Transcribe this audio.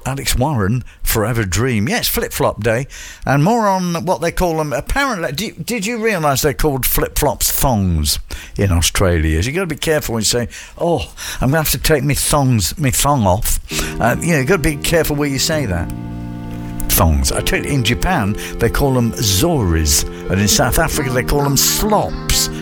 Alex Warren, Forever Dream. Yes, flip-flop day. And more on what they call them. Apparently, did you realise they're called flip-flops thongs in Australia? You've got to be careful when you say, oh, I'm going to have to take my thong off. You've got to be careful where you say that. Thongs. I tell you, in Japan, they call them zoris. And in South Africa, they call them slops.